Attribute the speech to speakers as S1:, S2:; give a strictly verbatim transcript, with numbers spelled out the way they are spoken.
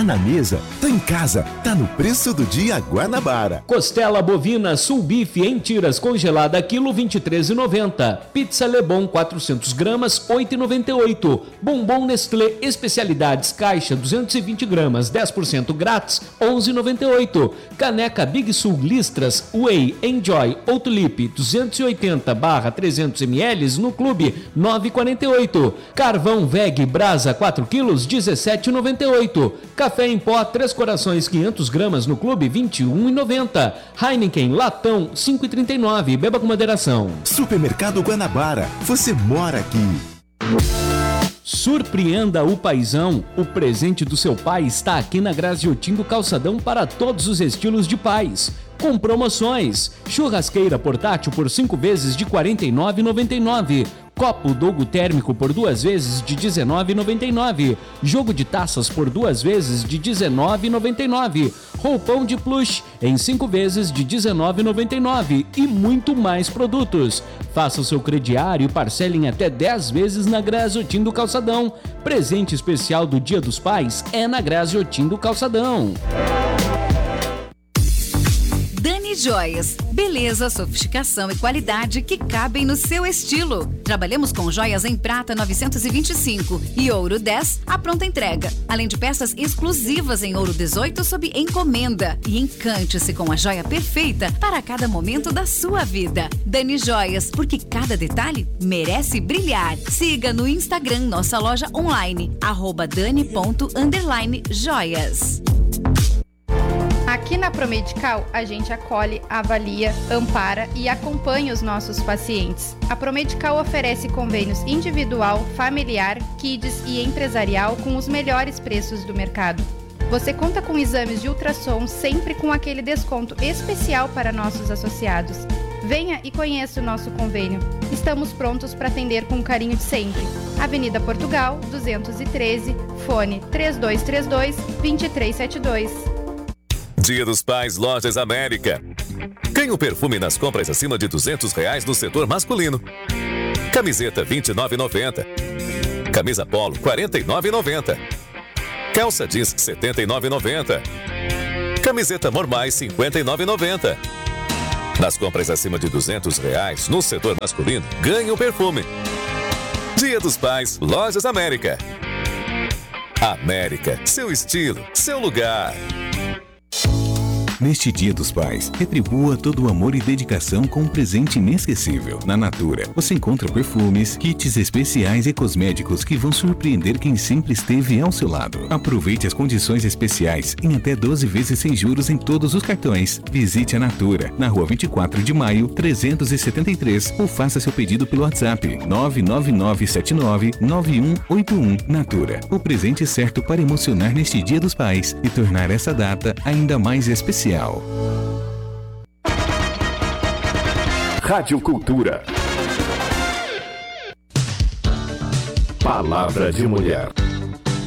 S1: Tá na mesa, tá em casa, tá no preço do dia Guanabara.
S2: Costela bovina Sulbife em tiras congelada quilo vinte e três reais e noventa centavos. Pizza Lebon quatrocentos gramas oito reais e noventa e oito centavos. Bombom Nestlé Especialidades caixa duzentos e vinte gramas dez por cento grátis onze reais e noventa e oito centavos. Caneca Big Sul Listras Whey Enjoy ou Tulip duzentos e oitenta barra trezentos mililitros no clube nove reais e quarenta e oito centavos. Carvão Veg Brasa quatro quilos dezessete reais e noventa e oito centavos. Café em pó Três Corações quinhentas gramas no clube vinte e um reais e noventa centavos. Heineken Latão cinco reais e trinta e nove centavos. Beba com moderação.
S1: Supermercado Guanabara, você mora aqui.
S2: Surpreenda o paizão. O presente do seu pai está aqui na Graziotin do Calçadão para todos os estilos de pais. Com promoções. Churrasqueira portátil por cinco vezes de quarenta e nove reais e noventa e nove centavos. Copo Dogo térmico por duas vezes de dezenove reais e noventa e nove centavos. Jogo de taças por duas vezes de dezenove reais e noventa e nove centavos. Roupão de plush em cinco vezes de dezenove reais e noventa e nove centavos. E muito mais produtos. Faça o seu crediário e parcele em até dez vezes na Graziotin do Calçadão. Presente especial do Dia dos Pais é na Graziotin do Calçadão.
S3: Dani Joias, beleza, sofisticação e qualidade que cabem no seu estilo. Trabalhamos com joias em prata novecentos e vinte e cinco e ouro dez à pronta entrega, além de peças exclusivas em ouro dezoito sob encomenda. E encante-se com a joia perfeita para cada momento da sua vida. Dani Joias, porque cada detalhe merece brilhar. Siga no Instagram nossa loja online, arroba dani ponto underline joias.
S4: Aqui na Promedical, a gente acolhe, avalia, ampara e acompanha os nossos pacientes. A Promedical oferece convênios individual, familiar, kids e empresarial com os melhores preços do mercado. Você conta com exames de ultrassom sempre com aquele desconto especial para nossos associados. Venha e conheça o nosso convênio. Estamos prontos para atender com o carinho de sempre. Avenida Portugal, duzentos e treze, fone três dois três dois, dois três sete dois.
S5: Dia dos Pais Lojas América. Ganhe um perfume nas compras acima de duzentos reais no setor masculino. Camiseta vinte e nove reais e noventa centavos. Camisa polo quarenta e nove reais e noventa centavos. Calça jeans setenta e nove reais e noventa centavos. Camiseta normais cinquenta e nove reais e noventa centavos. Nas compras acima de duzentos reais no setor masculino, ganhe um perfume. Dia dos Pais Lojas América. América, seu estilo, seu lugar.
S6: Neste Dia dos Pais, retribua todo o amor e dedicação com um presente inesquecível. Na Natura, você encontra perfumes, kits especiais e cosméticos que vão surpreender quem sempre esteve ao seu lado. Aproveite as condições especiais em até doze vezes sem juros em todos os cartões. Visite a Natura, na rua vinte e quatro de maio, trezentos e setenta e três, ou faça seu pedido pelo WhatsApp nove nove nove sete nove nove um oito um. Natura, o presente certo para emocionar neste Dia dos Pais e tornar essa data ainda mais especial.
S1: Rádio Cultura. Palavra de Mulher.